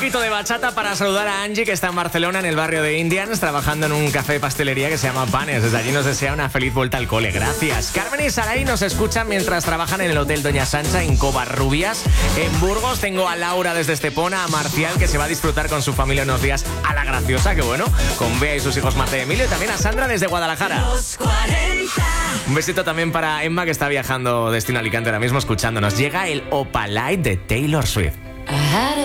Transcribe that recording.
poquito de bachata para saludar a Angie, que está en Barcelona, en el barrio de Indians, trabajando en un café de pastelería que se llama Panes. Desde allí nos desea una feliz vuelta al cole. Gracias. Carmen y Saray nos escuchan mientras trabajan en el Hotel Doña Sancha en Covarrubias. En Burgos tengo a Laura desde Estepona, a Marcial, que se va a disfrutar con su familia unos días a La Graciosa, que bueno, con Bea y sus hijos Marta y Emilio, y también a Sandra desde Guadalajara. Un besito también para Emma, que está viajando destino Alicante ahora mismo escuchándonos. Llega el Opalite de Taylor Swift. I had a